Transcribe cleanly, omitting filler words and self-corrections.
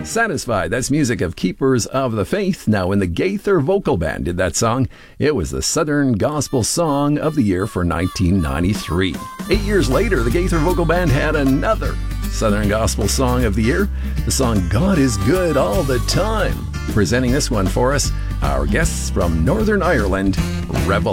Satisfied, that's music of Keepers of the Faith. Now, when the Gaither Vocal Band did that song, it was the Southern Gospel Song of the Year for 1993. 8 years later, the Gaither Vocal Band had another Southern Gospel Song of the Year, the song God is Good All the Time. Presenting this one for us, our guests from Northern Ireland, Revel.